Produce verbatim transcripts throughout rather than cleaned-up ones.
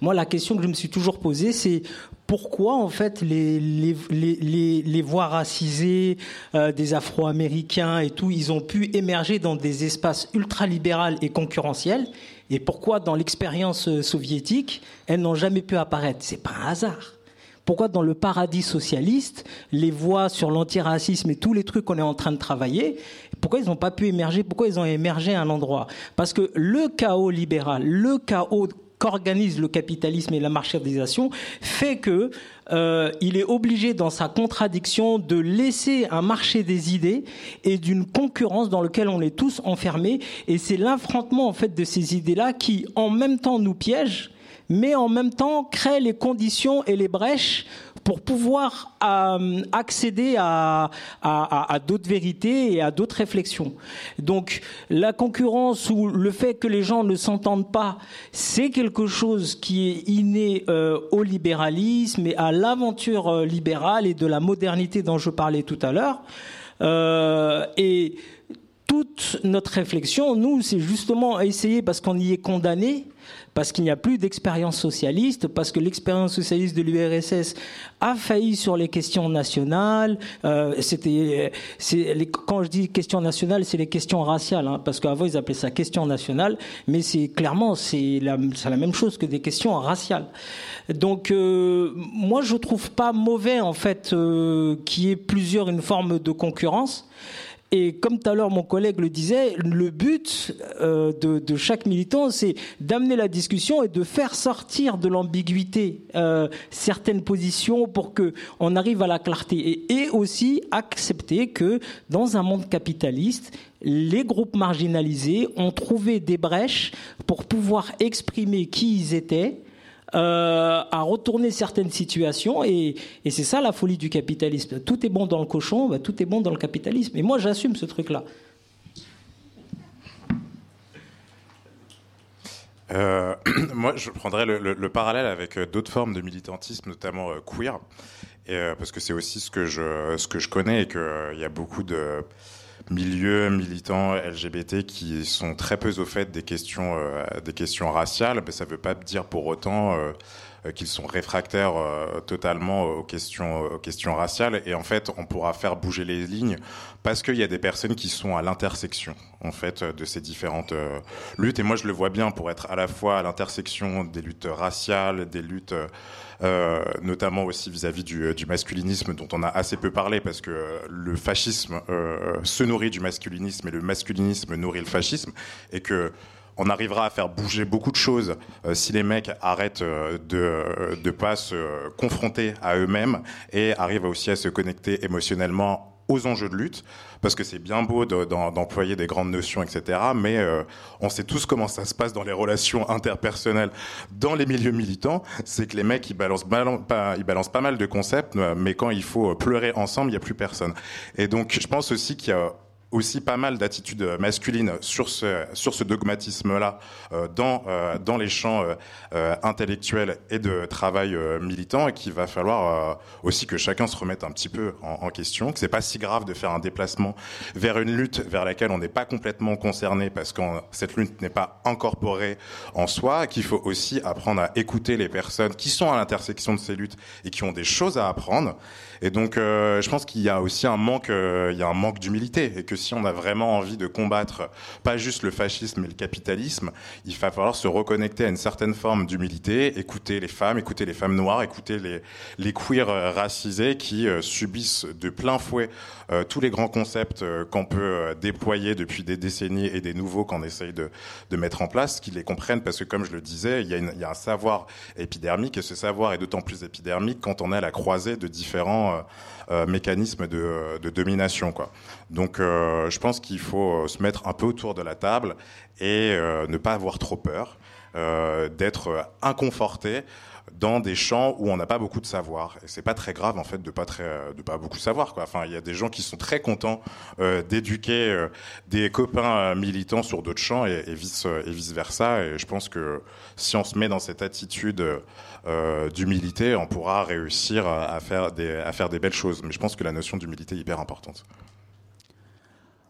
Moi, la question que je me suis toujours posée, c'est pourquoi, en fait, les, les, les, les, les voix racisées euh, des Afro-Américains et tout, ils ont pu émerger dans des espaces ultra-libéraux et concurrentiels, et pourquoi, dans l'expérience soviétique, elles n'ont jamais pu apparaître. C'est pas un hasard. Pourquoi dans le paradis socialiste, les voix sur l'antiracisme et tous les trucs qu'on est en train de travailler, pourquoi ils n'ont pas pu émerger? Pourquoi ils ont émergé à un endroit? Parce que le chaos libéral, le chaos qu'organise le capitalisme et la marchandisation fait que euh, il est obligé dans sa contradiction de laisser un marché des idées et d'une concurrence dans lequel on est tous enfermés. Et c'est l'affrontement en fait de ces idées-là qui, en même temps, nous piègent, mais en même temps crée les conditions et les brèches pour pouvoir euh, accéder à, à, à d'autres vérités et à d'autres réflexions. Donc la concurrence ou le fait que les gens ne s'entendent pas, c'est quelque chose qui est inné euh, au libéralisme et à l'aventure euh, libérale et de la modernité dont je parlais tout à l'heure. Euh, et toute notre réflexion, nous, c'est justement essayer, parce qu'on y est condamné, parce qu'il n'y a plus d'expérience socialiste, parce que l'expérience socialiste de l'U R S S a failli sur les questions nationales. Euh, c'était, c'est les, quand je dis questions nationales, c'est les questions raciales, hein, parce qu'avant ils appelaient ça question nationale, mais c'est clairement c'est la, c'est la même chose que des questions raciales. Donc euh, moi je trouve pas mauvais en fait euh, qu'il y ait plusieurs une forme de concurrence. Et comme tout à l'heure mon collègue le disait, le but euh, de, de chaque militant, c'est d'amener la discussion et de faire sortir de l'ambiguïté euh, certaines positions pour que on arrive à la clarté. Et, et aussi accepter que dans un monde capitaliste, les groupes marginalisés ont trouvé des brèches pour pouvoir exprimer qui ils étaient, Euh, à retourner certaines situations et, et c'est ça la folie du capitalisme. Tout est bon dans le cochon, bah, tout est bon dans le capitalisme. Et moi j'assume ce truc-là. Euh, moi je prendrais le, le, le parallèle avec d'autres formes de militantisme, notamment euh, queer, et, euh, parce que c'est aussi ce que je, ce que je connais et qu'il euh, y a beaucoup de milieux militants L G B T qui sont très peu au fait des questions, euh, des questions raciales, mais ça ne veut pas dire pour autant euh, qu'ils sont réfractaires euh, totalement aux questions, aux questions raciales. Et en fait, on pourra faire bouger les lignes parce qu'il y a des personnes qui sont à l'intersection en fait de ces différentes euh, luttes. Et moi, je le vois bien pour être à la fois à l'intersection des luttes raciales, des luttes Euh, notamment aussi vis-à-vis du, du masculinisme dont on a assez peu parlé parce que le fascisme euh, se nourrit du masculinisme et le masculinisme nourrit le fascisme et que on arrivera à faire bouger beaucoup de choses euh, si les mecs arrêtent euh, de de pas se confronter à eux-mêmes et arrivent aussi à se connecter émotionnellement aux enjeux de lutte, parce que c'est bien beau de, d'employer des grandes notions, et cetera, mais euh, on sait tous comment ça se passe dans les relations interpersonnelles, dans les milieux militants, c'est que les mecs, ils balancent, pas, ils balancent pas mal de concepts, mais quand il faut pleurer ensemble, il n'y a plus personne. Et donc, je pense aussi qu'il y a aussi pas mal d'attitudes masculines sur ce sur ce dogmatisme-là euh, dans euh, dans les champs euh, euh, intellectuels et de travail euh, militant et qu'il va falloir euh, aussi que chacun se remette un petit peu en, en question, que c'est pas si grave de faire un déplacement vers une lutte vers laquelle on n'est pas complètement concerné parce que cette lutte n'est pas incorporée en soi, qu'il faut aussi apprendre à écouter les personnes qui sont à l'intersection de ces luttes et qui ont des choses à apprendre. Et donc, euh, je pense qu'il y a aussi un manque, euh, il y a un manque d'humilité, et que si on a vraiment envie de combattre pas juste le fascisme mais le capitalisme, il va falloir se reconnecter à une certaine forme d'humilité, écouter les femmes, écouter les femmes noires, écouter les les queers racisés qui euh, subissent de plein fouet euh, tous les grands concepts euh, qu'on peut euh, déployer depuis des décennies et des nouveaux qu'on essaye de de mettre en place, qu'ils les comprennent parce que comme je le disais, il y a une, il y a un savoir épidermique et ce savoir est d'autant plus épidermique quand on est à la croisée de différents Euh, mécanisme de, de domination, quoi. Donc, euh, je pense qu'il faut se mettre un peu autour de la table et euh, ne pas avoir trop peur euh, d'être inconforté dans des champs où on n'a pas beaucoup de savoir. Et c'est pas très grave, en fait, de pas très, de pas beaucoup savoir, quoi. Enfin, il y a des gens qui sont très contents euh, d'éduquer euh, des copains euh, militants sur d'autres champs et, et vice et vice versa. Et je pense que si on se met dans cette attitude euh, d'humilité, on pourra réussir à, à faire des, à faire des belles choses. Mais je pense que la notion d'humilité est hyper importante.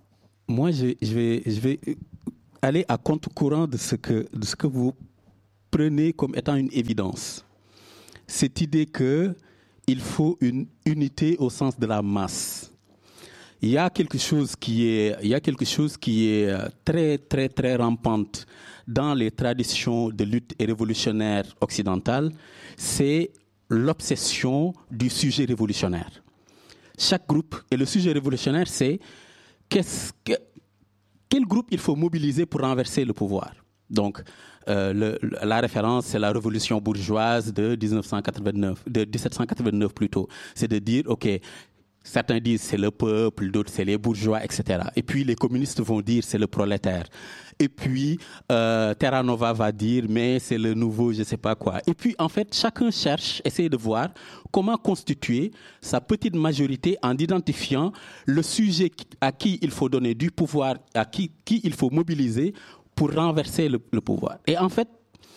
Moi, je, je vais, je vais aller à contre-courant de ce que, de ce que vous prenez comme étant une évidence cette idée qu'il faut une unité au sens de la masse. Il y a quelque chose qui est, il y a quelque chose qui est très, très, très rampante dans les traditions de lutte et révolutionnaire occidentales, c'est l'obsession du sujet révolutionnaire. Chaque groupe, et le sujet révolutionnaire, c'est qu'est-ce que, quel groupe il faut mobiliser pour renverser le pouvoir. Donc, euh, le, la référence, c'est la révolution bourgeoise de dix-neuf cent quatre-vingt-neuf, de dix-sept cent quatre-vingt-neuf plutôt. C'est de dire, OK, certains disent c'est le peuple, d'autres c'est les bourgeois, et cetera. Et puis les communistes vont dire c'est le prolétaire. Et puis euh, Terra Nova va dire mais c'est le nouveau je ne sais pas quoi. Et puis en fait chacun cherche, essaie de voir comment constituer sa petite majorité en identifiant le sujet à qui il faut donner du pouvoir, à qui, qui il faut mobiliser pour renverser le, le pouvoir. Et en fait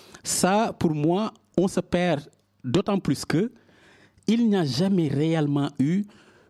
ça pour moi on se perd d'autant plus que il n'y a jamais réellement eu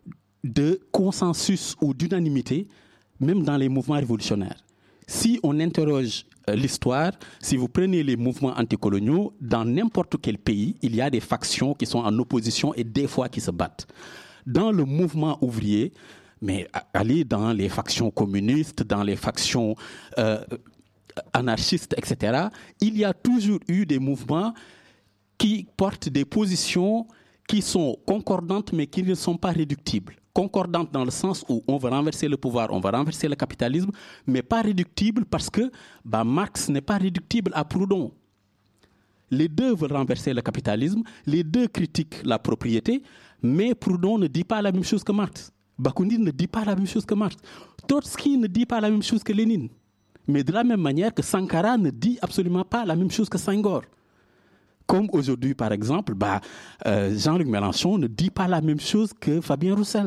de consensus ou d'unanimité, même dans les mouvements révolutionnaires. Si on interroge euh, l'histoire, si vous prenez les mouvements anticoloniaux, dans n'importe quel pays, il y a des factions qui sont en opposition et des fois qui se battent. Dans le mouvement ouvrier, mais allez dans les factions communistes, dans les factions euh, anarchistes, et cetera, il y a toujours eu des mouvements qui portent des positions qui sont concordantes mais qui ne sont pas réductibles. Concordantes dans le sens où on veut renverser le pouvoir, on veut renverser le capitalisme, mais pas réductibles parce que bah, Marx n'est pas réductible à Proudhon. Les deux veulent renverser le capitalisme, les deux critiquent la propriété, mais Proudhon ne dit pas la même chose que Marx. Bakounine ne dit pas la même chose que Marx. Trotsky ne dit pas la même chose que Lénine. Mais de la même manière que Sankara ne dit absolument pas la même chose que Senghor. Comme aujourd'hui, par exemple, bah, euh, Jean-Luc Mélenchon ne dit pas la même chose que Fabien Roussel.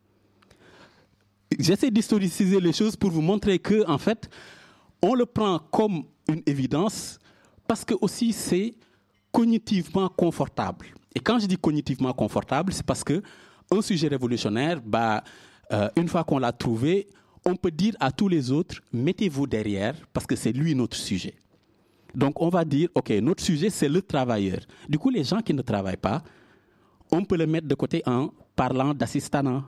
J'essaie d'historiciser les choses pour vous montrer que, en fait, on le prend comme une évidence parce que aussi c'est cognitivement confortable. Et quand je dis cognitivement confortable, c'est parce que un sujet révolutionnaire, bah, euh, une fois qu'on l'a trouvé, on peut dire à tous les autres, mettez-vous derrière parce que c'est lui notre sujet. Donc, on va dire, OK, notre sujet, c'est le travailleur. Du coup, les gens qui ne travaillent pas, on peut les mettre de côté en parlant d'assistanat.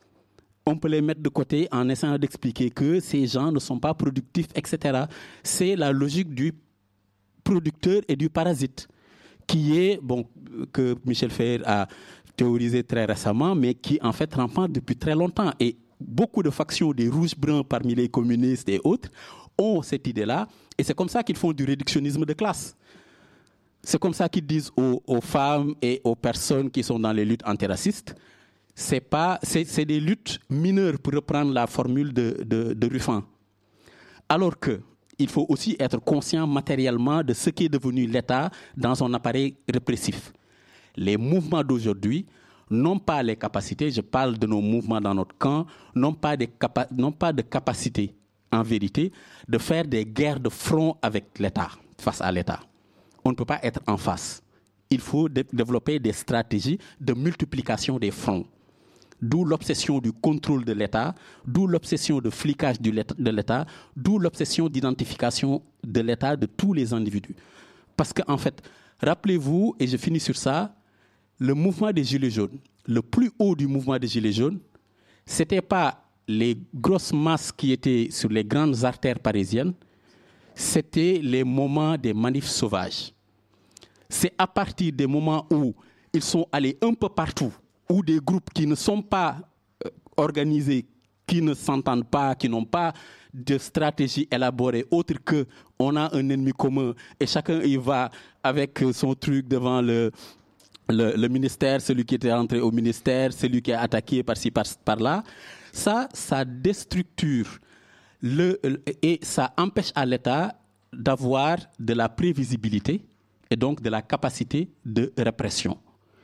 On peut les mettre de côté en essayant d'expliquer que ces gens ne sont pas productifs, et cetera. C'est la logique du producteur et du parasite, qui est, bon, que Michel Fer a théorisé très récemment, mais qui, en fait, rampante depuis très longtemps. Et beaucoup de factions des rouges-bruns parmi les communistes et autres ont cette idée-là. Et c'est comme ça qu'ils font du réductionnisme de classe. C'est comme ça qu'ils disent aux, aux femmes et aux personnes qui sont dans les luttes antiracistes, c'est, pas, c'est, c'est des luttes mineures, pour reprendre la formule de, de, de Ruffin. Alors qu'il faut aussi être conscient matériellement de ce qui est devenu l'État dans son appareil répressif. Les mouvements d'aujourd'hui n'ont pas les capacités, je parle de nos mouvements dans notre camp, n'ont pas, des capa- n'ont pas de capacité en vérité, de faire des guerres de front avec l'État, face à l'État. On ne peut pas être en face. Il faut dé- développer des stratégies de multiplication des fronts. D'où l'obsession du contrôle de l'État, d'où l'obsession de flicage du l'État, de l'État, d'où l'obsession d'identification de l'État de tous les individus. Parce qu'en fait, rappelez-vous, et je finis sur ça, le mouvement des Gilets jaunes, le plus haut du mouvement des Gilets jaunes, ce n'était pas les grosses masses qui étaient sur les grandes artères parisiennes, c'était les moments des manifs sauvages. C'est à partir des moments où ils sont allés un peu partout, où des groupes qui ne sont pas euh, organisés, qui ne s'entendent pas, qui n'ont pas de stratégie élaborée, autre que on a un ennemi commun et chacun y va avec son truc devant le, le, le ministère, celui qui était rentré au ministère, celui qui est attaqué par-ci, par, par-là. Ça, ça déstructure le, et ça empêche à l'État d'avoir de la prévisibilité et donc de la capacité de répression.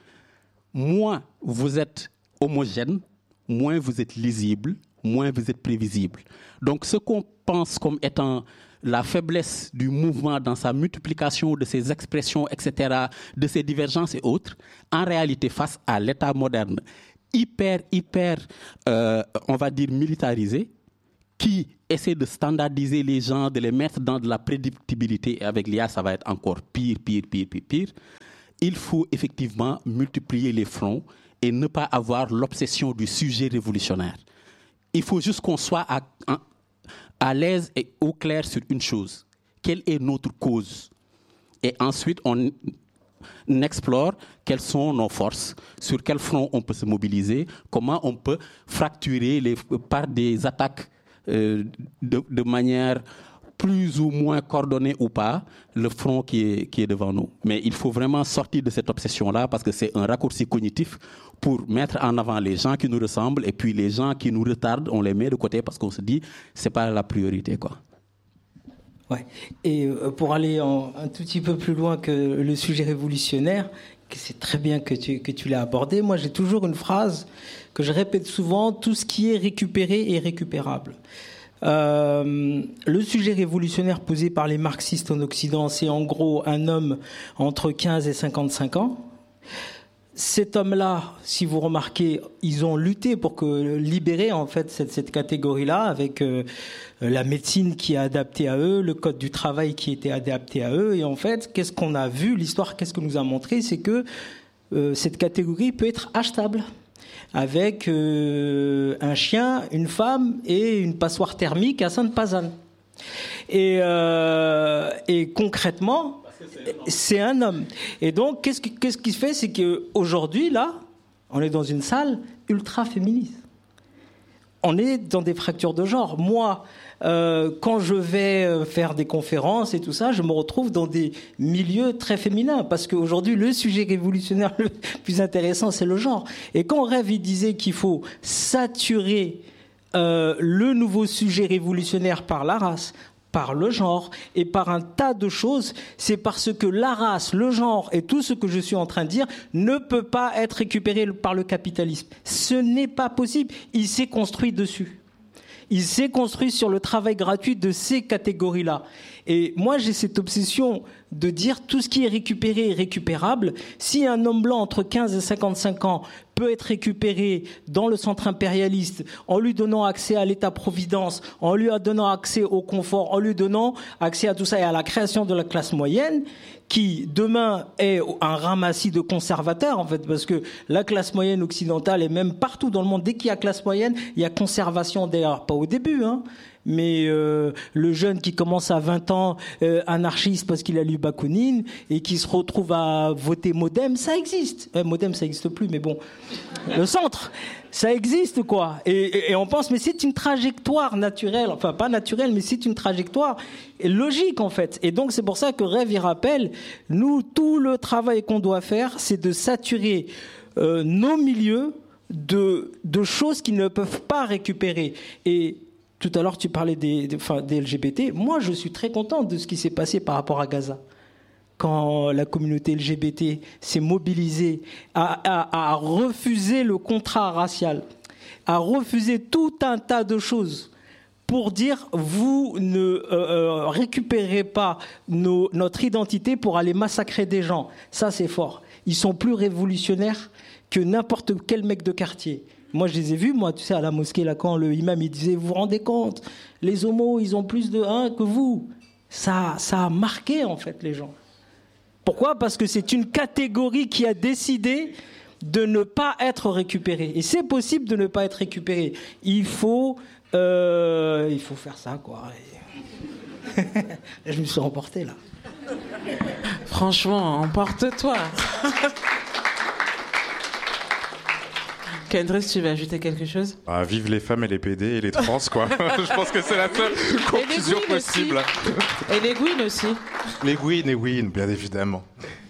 Moins vous êtes homogène, moins vous êtes lisible, moins vous êtes prévisible. Donc ce qu'on pense comme étant la faiblesse du mouvement dans sa multiplication de ses expressions, et cetera, de ses divergences et autres, en réalité face à l'État moderne, hyper, hyper, euh, on va dire militarisé, qui essaie de standardiser les gens, de les mettre dans de la prédictibilité. Et avec l'I A, ça va être encore pire, pire, pire, pire, pire. Il faut effectivement multiplier les fronts et ne pas avoir l'obsession du sujet révolutionnaire. Il faut juste qu'on soit à, à, à l'aise et au clair sur une chose. Quelle est notre cause? Et ensuite, on, on explore quelles sont nos forces, sur quel front on peut se mobiliser, comment on peut fracturer les, par des attaques euh, de, de manière plus ou moins coordonnée ou pas, le front qui est, qui est devant nous. Mais il faut vraiment sortir de cette obsession-là parce que c'est un raccourci cognitif pour mettre en avant les gens qui nous ressemblent et puis les gens qui nous retardent, on les met de côté parce qu'on se dit c'est pas la priorité, quoi. Ouais. Et pour aller en, un tout petit peu plus loin que le sujet révolutionnaire, que c'est très bien que tu, que tu l'as abordé, moi j'ai toujours une phrase que je répète souvent, tout ce qui est récupéré est récupérable. Euh, le sujet révolutionnaire posé par les marxistes en Occident, c'est en gros un homme entre quinze et cinquante-cinq ans. Cet homme-là, si vous remarquez, ils ont lutté pour que libérer en fait cette, cette catégorie-là avec euh, la médecine qui est adaptée à eux, le code du travail qui était adapté à eux. Et en fait, qu'est-ce qu'on a vu? L'histoire, qu'est-ce que nous a montré? C'est que euh, cette catégorie peut être achetable avec euh, un chien, une femme et une passoire thermique à Sainte-Pazanne. Et, euh, et concrètement, c'est un homme. Et donc, qu'est-ce qui, qu'est-ce qui se fait? C'est qu'aujourd'hui, là, on est dans une salle ultra féministe. On est dans des fractures de genre. Moi, euh, quand je vais faire des conférences et tout ça, je me retrouve dans des milieux très féminins. Parce qu'aujourd'hui, le sujet révolutionnaire le plus intéressant, c'est le genre. Et quand Rêve, il disait qu'il faut saturer euh, le nouveau sujet révolutionnaire par la race, par le genre et par un tas de choses, c'est parce que la race, le genre et tout ce que je suis en train de dire ne peut pas être récupéré par le capitalisme. Ce n'est pas possible. Il s'est construit dessus. Il s'est construit sur le travail gratuit de ces catégories-là. Et moi, j'ai cette obsession de dire tout ce qui est récupéré est récupérable. Si un homme blanc entre quinze et cinquante-cinq ans peut être récupéré dans le centre impérialiste en lui donnant accès à l'État-providence, en lui donnant accès au confort, en lui donnant accès à tout ça et à la création de la classe moyenne, qui demain est un ramassis de conservateurs, en fait, parce que la classe moyenne occidentale et même partout dans le monde, dès qu'il y a classe moyenne, il y a conservation, d'ailleurs pas au début, hein, mais euh, le jeune qui commence à vingt ans, euh, anarchiste parce qu'il a lu Bakounine et qui se retrouve à voter Modem, ça existe. Euh, Modem, ça n'existe plus, mais bon, le centre, ça existe, quoi. Et, et, et on pense, mais c'est une trajectoire naturelle, enfin pas naturelle, mais c'est une trajectoire logique, en fait. Et donc c'est pour ça que Rêve, il rappelle, nous, tout le travail qu'on doit faire, c'est de saturer euh, nos milieux de, de choses qu'ils ne peuvent pas récupérer. Et tout à l'heure, tu parlais des, des, enfin, des L G B T. Moi, je suis très content de ce qui s'est passé par rapport à Gaza. Quand la communauté L G B T s'est mobilisée à, à, à refuser le contrat racial, à refuser tout un tas de choses pour dire vous ne euh, euh, récupérez pas nos, notre identité pour aller massacrer des gens. Ça, c'est fort. Ils sont plus révolutionnaires que n'importe quel mec de quartier. Moi, je les ai vus, moi, tu sais, à la mosquée, là, quand le imam, il disait, vous vous rendez compte, les homos, ils ont plus de un que vous. Ça, ça a marqué, en fait, les gens. Pourquoi? Parce que c'est une catégorie qui a décidé de ne pas être récupérée. Et c'est possible de ne pas être récupéré. Il faut, euh, il faut faire ça, quoi. Et je me suis emporté, là. Franchement, emporte-toi. Kendrick, tu veux ajouter quelque chose? Ah, vive les femmes et les P D et les trans, quoi. Je pense que c'est la seule conclusion et possible. Aussi. Et les Gwyn aussi. Les Gwyn et Gwyn, bien évidemment.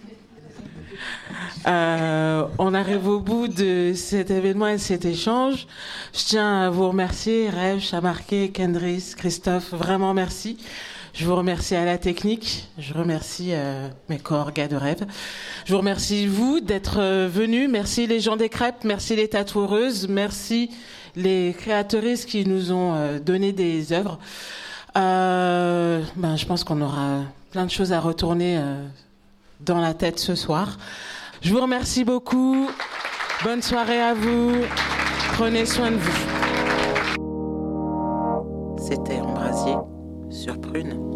Euh, on arrive au bout de cet événement et cet échange. Je tiens à vous remercier, Rêve, Chamarqué, Kendrick, Christophe, vraiment merci. Je vous remercie à la technique, je remercie euh, mes co-orgas de Rêve. Je vous remercie vous d'être euh, venus, merci les gens des crêpes, merci les tatoueuses, merci les créatrices qui nous ont euh, donné des œuvres. Euh, ben, je pense qu'on aura plein de choses à retourner euh, dans la tête ce soir. Je vous remercie beaucoup, bonne soirée à vous, prenez soin de vous. C'était Embrasier sur Prune.